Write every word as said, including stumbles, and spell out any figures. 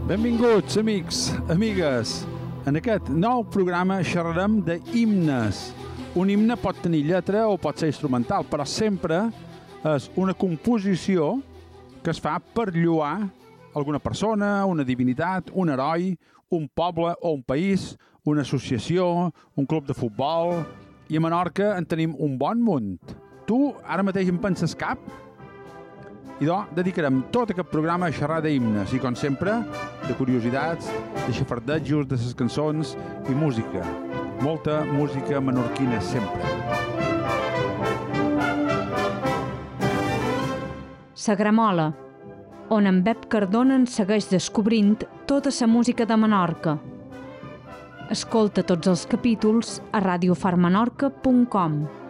Benvinguts, amics, amigues. En aquest nou programa xerrarem de himnes. Un himne pot tenir lletra o pot ser instrumental, però sempre és una composició que es fa per lloar alguna persona, una divinitat, un heroi, un poble o un país, una associació, un club de futbol. I a Menorca en tenim un bon munt. Tu ara mateix en penses cap? I doncs dedicarem tot aquest programa a xerrar d'himnes i, com sempre, de curiositats, de xafardejos, de les cançons i música. Molta música menorquina sempre. La Gramola, on en Bep Cardona ens segueix descobrint tota la música de Menorca. Escolta tots els capítols a radio far menorca punt com.